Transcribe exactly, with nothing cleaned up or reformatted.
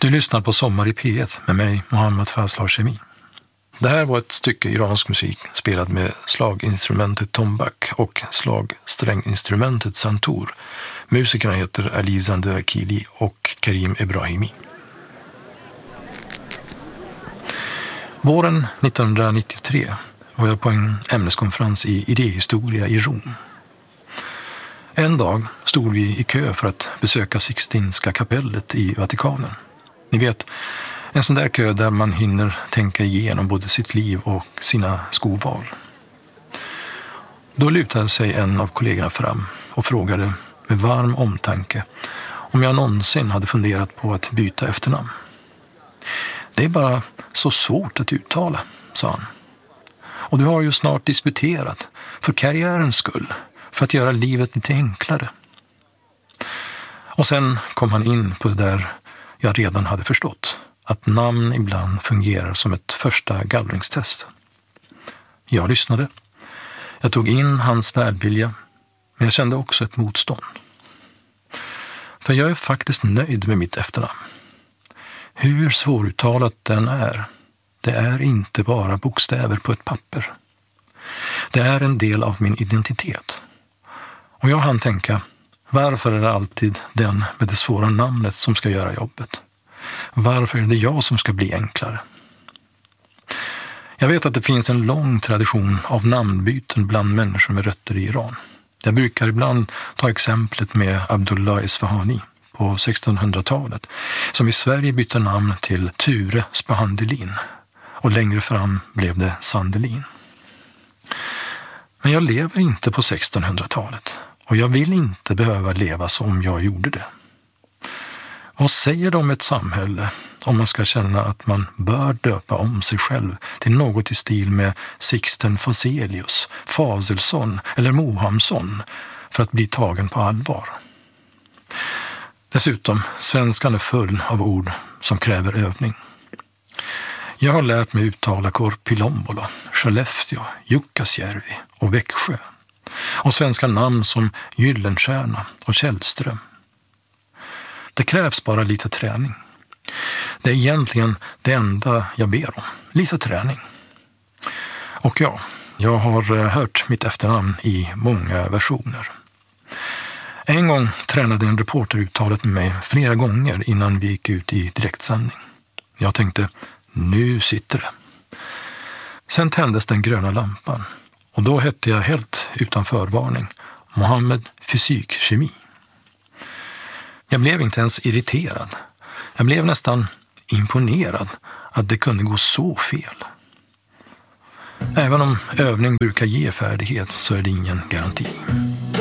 Du lyssnar på Sommar i P ett med mig, Mohammad Fazl Hashemi. Det här var ett stycke iransk musik spelad med slaginstrumentet tombak och slagstränginstrumentet santur. Musikerna heter Ali Zandakili och Karim Ebrahimi. Våren nittonhundranittiotre var jag på en ämneskonferens i idéhistoria i Rom. En dag stod vi i kö för att besöka Sixtinska kapellet i Vatikanen. Ni vet, en sån där kö där man hinner tänka igenom både sitt liv och sina skoval. Då lutade sig en av kollegorna fram och frågade med varm omtanke om jag någonsin hade funderat på att byta efternamn. Det är bara så svårt att uttala, sa han. Och du har ju snart disputerat, för karriärens skull, för att göra livet lite enklare. Och sen kom han in på det där jag redan hade förstått, att namn ibland fungerar som ett första gallringstest. Jag lyssnade. Jag tog in hans välvilja, men jag kände också ett motstånd. För jag är faktiskt nöjd med mitt efternamn. Hur svåruttalat den är, det är inte bara bokstäver på ett papper. Det är en del av min identitet. Och jag hann tänka, varför är det alltid den med det svåra namnet som ska göra jobbet? Varför är det jag som ska bli enklare? Jag vet att det finns en lång tradition av namnbyten bland människor med rötter i Iran. Jag brukar ibland ta exemplet med Abdullah Esfahani på sextonhundratalet, som i Sverige bytte namn till Ture Spahandelin, och längre fram blev det Sandelin. Men jag lever inte på sextonhundratalet, och jag vill inte behöva leva som jag gjorde det. Vad säger de om ett samhälle om man ska känna att man bör döpa om sig själv till något i stil med Sixten Faselius, Faselsson eller Mohamsson för att bli tagen på allvar? Dessutom, svenskan är full av ord som kräver övning. Jag har lärt mig uttala Korpilombolo, Skellefteå, Jukkasjärvi och Växjö. Och svenska namn som Gyllenstierna och Källström. Det krävs bara lite träning. Det är egentligen det enda jag ber om. Lite träning. Och ja, jag har hört mitt efternamn i många versioner. En gång tränade en reporter uttalet med mig flera gånger innan vi gick ut i direktsändning. Jag tänkte, nu sitter det. Sen tändes den gröna lampan. Och då hette jag helt utan förvarning Mohammed Fysik Kemi. Jag blev inte ens irriterad. Jag blev nästan imponerad att det kunde gå så fel. Även om övning brukar ge färdighet så är det ingen garanti.